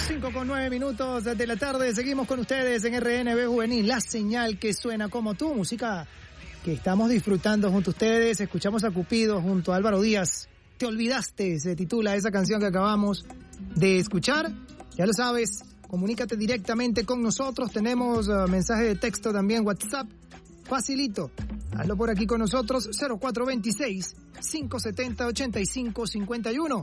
5:09 de la tarde, seguimos con ustedes en RNB Juvenil, la señal que suena como tú, música que estamos disfrutando junto a ustedes. Escuchamos a Cupido junto a Álvaro Díaz, Te olvidaste, se titula esa canción que acabamos de escuchar. Ya lo sabes, comunícate directamente con nosotros, tenemos mensaje de texto también, WhatsApp, facilito, hazlo por aquí con nosotros, 0426-570-8551.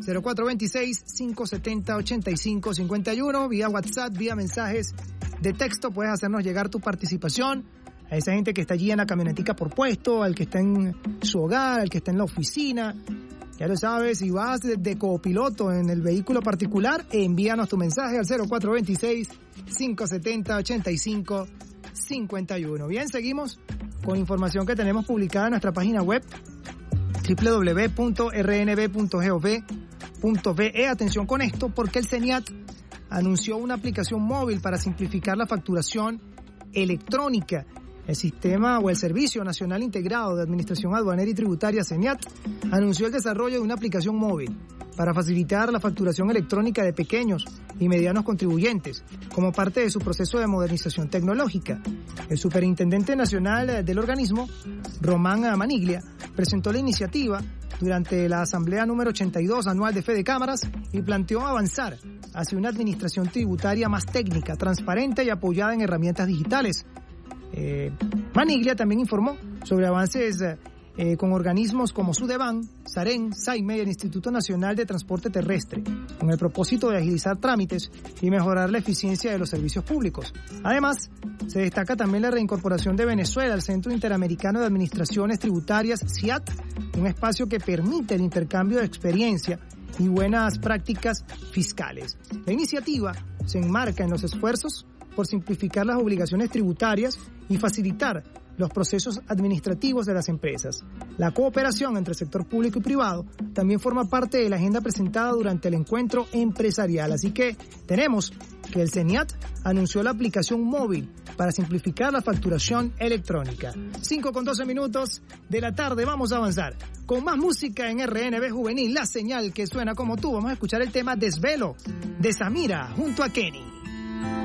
0426-570-8551, vía WhatsApp, vía mensajes de texto, puedes hacernos llegar tu participación a esa gente que está allí en la camionetica por puesto, al que está en su hogar, al que está en la oficina. Ya lo sabes, si vas de copiloto en el vehículo particular, envíanos tu mensaje al 0426-570-8551. Bien, seguimos con información que tenemos publicada en nuestra página web www.rnb.gov.be. Atención con esto, porque el CENIAT anunció una aplicación móvil para simplificar la facturación electrónica. El sistema o el Servicio Nacional Integrado de Administración Aduanera y Tributaria, CENIAT, anunció el desarrollo de una aplicación móvil para facilitar la facturación electrónica de pequeños y medianos contribuyentes como parte de su proceso de modernización tecnológica. El superintendente nacional del organismo, Román Maniglia, presentó la iniciativa durante la Asamblea número 82 anual de Fede Cámaras y planteó avanzar hacia una administración tributaria más técnica, transparente y apoyada en herramientas digitales. Maniglia también informó sobre avances con organismos como Sudeban, Sarén, SAIME y el Instituto Nacional de Transporte Terrestre, con el propósito de agilizar trámites y mejorar la eficiencia de los servicios públicos. Además, se destaca también la reincorporación de Venezuela al Centro Interamericano de Administraciones Tributarias, CIAT, un espacio que permite el intercambio de experiencia y buenas prácticas fiscales. La iniciativa se enmarca en los esfuerzos por simplificar las obligaciones tributarias y facilitar los procesos administrativos de las empresas. La cooperación entre el sector público y privado también forma parte de la agenda presentada durante el encuentro empresarial. Así que tenemos que el CENIAT anunció la aplicación móvil para simplificar la facturación electrónica. 5:12 de la tarde, vamos a avanzar con más música en RNB Juvenil, la señal que suena como tú. Vamos a escuchar el tema Desvelo de Samira junto a Kenny.